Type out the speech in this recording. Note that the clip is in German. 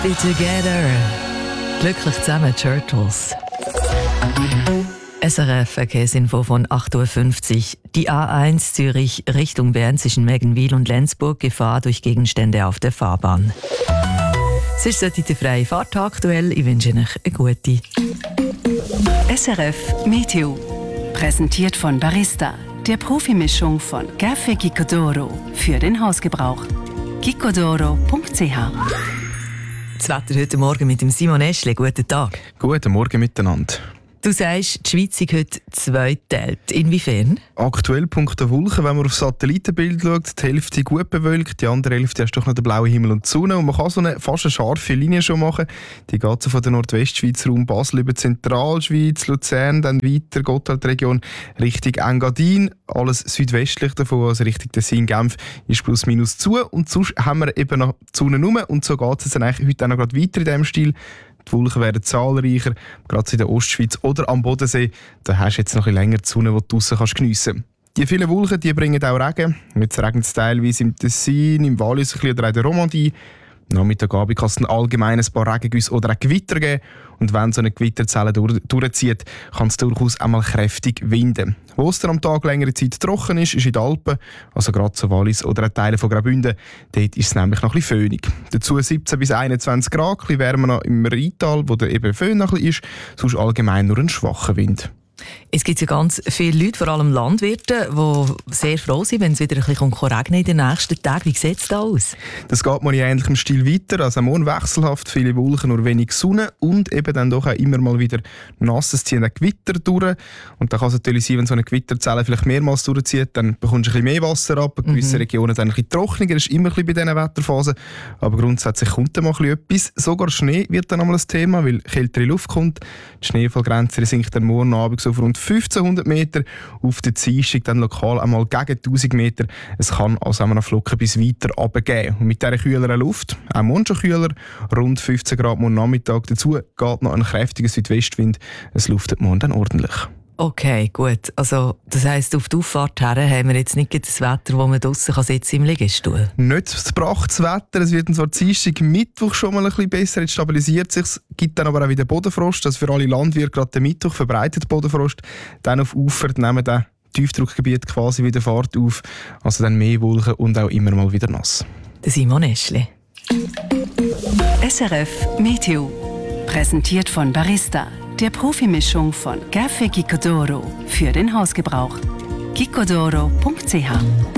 Be together. Glücklich zusammen, Turtles. SRF Verkehrsinfo von 8.50 Uhr. Die A1 Zürich Richtung Bern zwischen Meggenwil und Lenzburg, Gefahr durch Gegenstände auf der Fahrbahn. Sonst sollte die freie Fahrt aktuell. Ich wünsche euch eine gute. SRF Meteo. Präsentiert von Barista, der Profimischung von Café Gicodoro für den Hausgebrauch. gicodoro.ch. Das Wetter heute Morgen mit dem Simon Eschle. Guten Tag. Guten Morgen miteinander. Du sagst, die Schweiz ist heute zweiteilt. Inwiefern? Aktuell punkto Wolken, wenn man auf Satellitenbild schaut, die Hälfte gut bewölkt, die andere Hälfte hast doch noch den blauen Himmel und die Sonne. Und man kann so fast eine scharfe Linie schon machen. Die geht so von der Nordwestschweiz Raum Basel über Zentralschweiz, Luzern, dann weiter Gotthardregion Richtung Engadin. Alles südwestlich davon, also Richtung Tessin, Genf, ist plus minus zu. Und sonst haben wir eben noch die Sonne rum. Und so geht es dann eigentlich heute auch noch gerade weiter in diesem Stil. Die Wolken werden zahlreicher, gerade in der Ostschweiz oder am Bodensee. Da hast du jetzt noch ein bisschen länger die Sonne, die du draussen geniessen kannst. Die vielen Wolken die bringen auch Regen. Jetzt regnet es teilweise im Tessin, im Wallis oder auch in der Romandie. Nachmittagabend kann es dann allgemein ein paar Regengüsse oder auch Gewitter geben. Und wenn so eine Gewitterzelle durchzieht, kann es durchaus einmal kräftig winden. Wo es dann am Tag längere Zeit trocken ist in den Alpen, also gerade so Wallis oder auch Teile von Graubünden. Dort ist es nämlich noch ein bisschen föhnig. Dazu 17 bis 21 Grad, ein bisschen wärmer noch im Rheintal, wo der eben Föhn noch ein bisschen ist, sonst allgemein nur ein schwacher Wind. Es gibt ja ganz viele Leute, vor allem Landwirte, die sehr froh sind, wenn es wieder ein bisschen regnen in den nächsten Tagen. Wie sieht es da aus? Das geht mal in ähnlichem Stil weiter. Also morgen wechselhaft, viele Wolken, nur wenig Sonne und eben dann doch auch immer mal wieder nasses ziehen Gewitter durch. Und dann kann es natürlich sein, wenn so eine Gewitterzelle vielleicht mehrmals durchzieht, dann bekommst du ein bisschen mehr Wasser ab. In gewissen Regionen dann ein bisschen trockener. Das ist immer ein bisschen bei diesen Wetterphasen. Aber grundsätzlich kommt dann mal ein bisschen etwas. Sogar Schnee wird dann einmal ein Thema, weil kältere Luft kommt. Die Schneefallgrenze sinkt dann morgen Abend so auf rund 1500 Meter, auf der Dienstag dann lokal einmal gegen 1000 Meter. Es kann also auch noch Flocken bis weiter runtergehen. Und mit dieser kühleren Luft, auch morgen schon kühler, rund 15 Grad morgen Nachmittag. Dazu geht noch ein kräftiger Südwestwind. Es luftet morgen dann ordentlich. Okay, gut. Also, das heisst, auf die Auffahrt her haben wir jetzt nicht das Wetter, wo man draussen sitzen im Liegestuhl. Nicht das prachtes Wetter. Es wird zwar Dienstag, Mittwoch schon mal ein bisschen besser. Jetzt stabilisiert sich. Es gibt dann aber auch wieder Bodenfrost. Also für alle Landwirte gerade der Mittwoch verbreitet Bodenfrost. Dann auf Ufer nehmen dann Tiefdruckgebiet quasi wieder Fahrt auf. Also dann mehr Wolken und auch immer mal wieder nass. Der Simon Eschle. SRF Meteo. Präsentiert von Barista, der Profimischung von Café Gicodoro für den Hausgebrauch. gicodoro.ch